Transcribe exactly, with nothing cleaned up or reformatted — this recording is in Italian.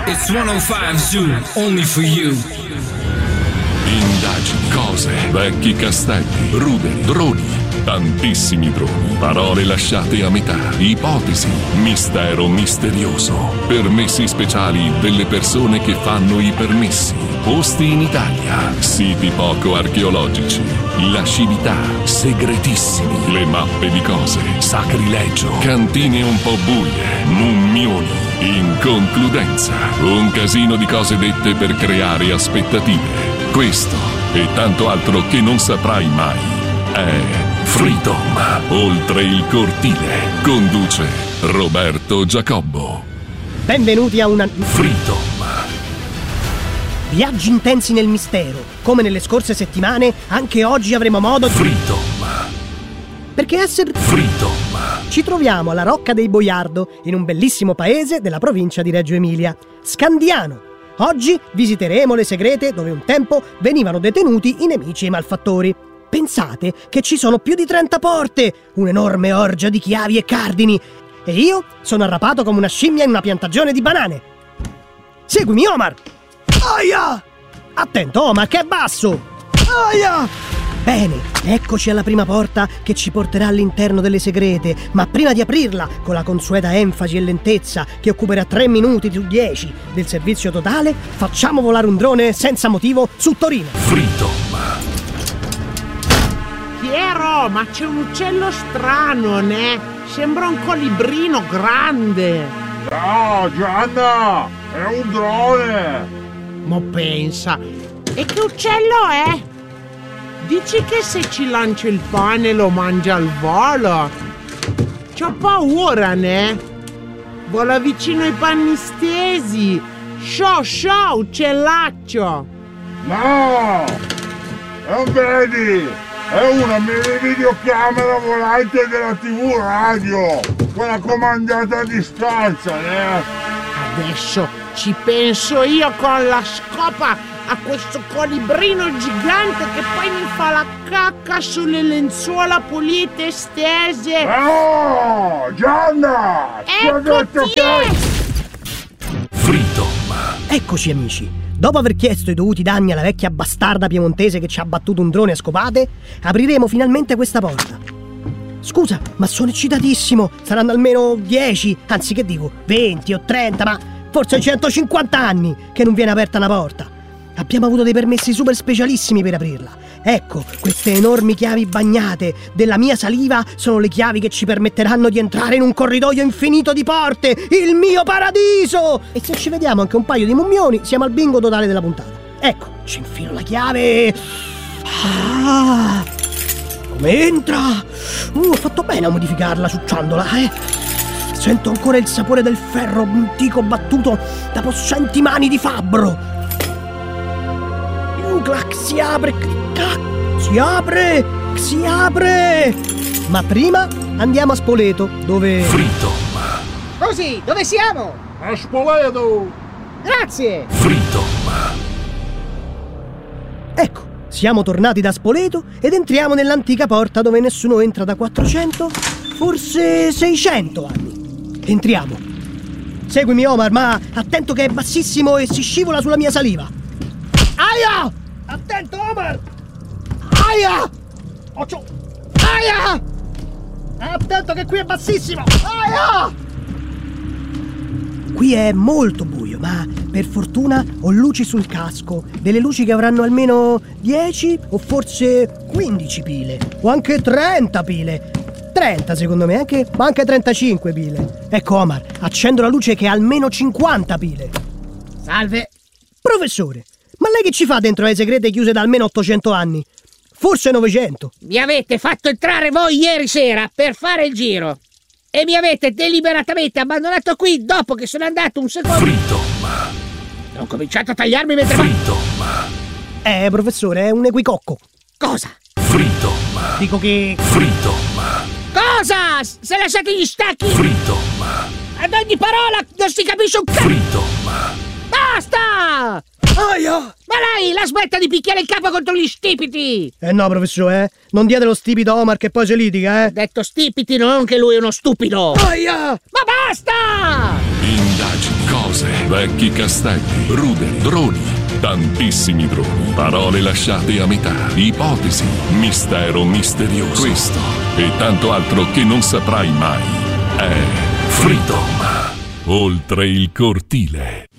It's centocinque Zoo, only for you. Indagini, cose, vecchi castelli, ruderi, droni, tantissimi droni, parole lasciate a metà, ipotesi, mistero misterioso, permessi speciali delle persone che fanno i permessi, posti in Italia, siti poco archeologici, lascività, segretissimi, le mappe di cose, sacrilegio, cantine un po' buie, mummioni, inconcludenza, un casino di cose dette per creare aspettative. Questo e tanto altro che non saprai mai è Freedom, oltre il cortile. Conduce Roberto Giacobbo. Benvenuti a una... Freedom. Viaggi intensi nel mistero. Come nelle scorse settimane, anche oggi avremo modo di... Freedom. Perché essere... Freedom. Ci troviamo alla Rocca dei Boiardo, in un bellissimo paese della provincia di Reggio Emilia, Scandiano. Oggi visiteremo le segrete dove un tempo venivano detenuti i nemici e i malfattori. Pensate che ci sono più di trenta porte, un'enorme orgia di chiavi e cardini. E io sono arrapato come una scimmia in una piantagione di banane. Seguimi, Omar! Aia! Attento, Omar, che è basso! Aia! Bene, eccoci alla prima porta che ci porterà all'interno delle segrete, ma prima di aprirla, con la consueta enfasi e lentezza che occuperà tre minuti su dieci del servizio totale, facciamo volare un drone senza motivo su Torino. Freedom. Piero, ma c'è un uccello strano, ne? Sembra un colibrino grande. Ciao, Gianna! È un drone! Ma pensa, e che uccello è? Dici che se ci lancio il pane lo mangia al volo? C'ho paura, ne? Vola vicino ai panni stesi. Show, show, uccellaccio! No! Non vedi? È una mini videocamera volante della tivù radio! Quella comandata a distanza, ne? Adesso ci penso io con la scopa a questo colibrino gigante che poi mi fa la cacca sulle lenzuola pulite e stese. No! Gianna! Ti ho detto Eccoti! che... Freedom. Eccoci, amici. Dopo aver chiesto i dovuti danni alla vecchia bastarda piemontese che ci ha battuto un drone a scopate, apriremo finalmente questa porta. Scusa, ma sono eccitatissimo. Saranno almeno dieci, anzi che dico, venti o trenta, ma forse centocinquanta anni che non viene aperta una porta. Abbiamo avuto dei permessi super specialissimi per aprirla. Ecco, queste enormi chiavi bagnate della mia saliva sono le chiavi che ci permetteranno di entrare in un corridoio infinito di porte, il mio paradiso! E se ci vediamo anche un paio di mummioni, siamo al bingo totale della puntata. Ecco, ci infilo la chiave. Ah, come entra? Uh, ho fatto bene a modificarla ciucciandola, eh? Sento ancora il sapore del ferro antico battuto da possenti mani di fabbro. Clac, si apre, clac, si apre, si apre. Ma prima andiamo a Spoleto, dove... Freedom. Così, dove siamo? A Spoleto! Grazie! Freedom. Ecco, siamo tornati da Spoleto ed entriamo nell'antica porta dove nessuno entra da quattrocento, forse seicento anni. Entriamo. Seguimi, Omar, ma attento che è bassissimo e si scivola sulla mia saliva. Aia! Attento, Omar! Aia! Occhio! Aia! Attento che qui è bassissimo! Aia! Qui è molto buio, ma per fortuna ho luci sul casco. Delle luci che avranno almeno dieci o forse quindici pile. O anche trenta pile. trenta secondo me, anche, ma anche trentacinque pile. Ecco, Omar, accendo la luce che ha almeno cinquanta pile. Salve! Professore, ma lei che ci fa dentro le segrete chiuse da almeno ottocento anni? Forse novecento. Mi avete fatto entrare voi ieri sera per fare il giro e mi avete deliberatamente abbandonato qui dopo che sono andato un secondo. Freedom. Ho cominciato a tagliarmi mentre... Freedom. Eh, professore, è un equicocco. Cosa? Freedom. Dico che... Freedom. Cosa? Se lasciate gli stacchi... Freedom. Ad ogni parola non si capisce un c***o! Freedom. Basta! Aia! Ma lei la smetta di picchiare il capo contro gli stipiti! Eh no, professore, eh. Non diate lo stipito a Omar che poi si litiga, eh. Ho detto stipiti, non che lui è uno stupido! Aia! Ma basta! Indagini, cose, vecchi castelli, ruderi, droni, tantissimi droni, parole lasciate a metà, ipotesi, mistero misterioso. Questo e tanto altro che non saprai mai è Freedom, oltre il cortile.